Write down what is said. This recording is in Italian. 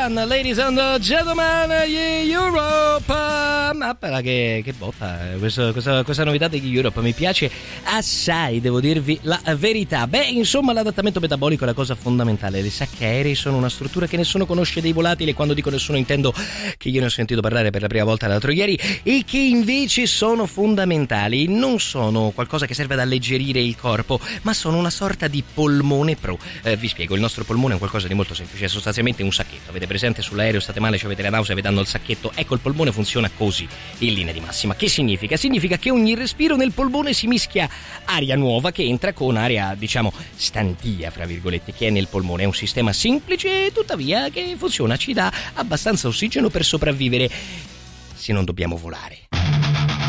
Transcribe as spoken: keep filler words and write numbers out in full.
One, ladies and gentlemen, Europe. Ma che, che botta, questa, questa, questa novità degli Europe mi piace assai, devo dirvi la verità. Beh, insomma, l'adattamento metabolico è la cosa fondamentale. Le sacche aeree sono una struttura che nessuno conosce dei volatili, e quando dico nessuno intendo che io ne ho sentito parlare per la prima volta l'altro ieri, e che invece sono fondamentali. Non sono qualcosa che serve ad alleggerire il corpo, ma sono una sorta di polmone pro. Eh, vi spiego, il nostro polmone è qualcosa di molto semplice, è sostanzialmente un sacchetto. Avete presente sull'aereo, state male, avete la nausea, vi danno il sacchetto? Ecco, il polmone funziona così, in linea di massima. Che significa? Significa che ogni respiro nel polmone si mischia aria nuova che entra con aria, diciamo, stantia, fra virgolette, che è nel polmone. È un sistema semplice, tuttavia, che funziona, ci dà abbastanza ossigeno per sopravvivere, se non dobbiamo volare.